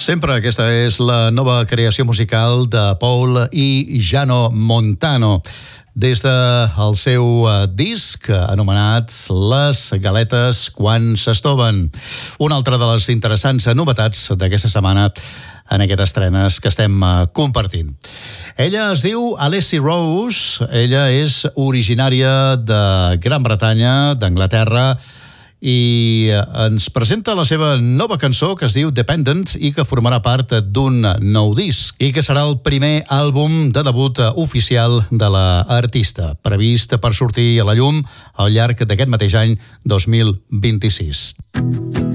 Sempre aquesta és la nova creació musical de Paul i Jano Montano. Des del seu disc anomenat Les galetes quan s'estoven. Una altra de les interessants novetats d'aquesta setmana en aquestes estrenes que estem compartint. Ella es diu Alessi Rose, ella és originària de Gran Bretanya, d'Anglaterra, i ens presenta la seva nova cançó que es diu Dependent i que formarà part d'un nou disc i que serà el primer àlbum de debut oficial de l'artista, previst per sortir a la llum al llarg d'aquest mateix any 2026.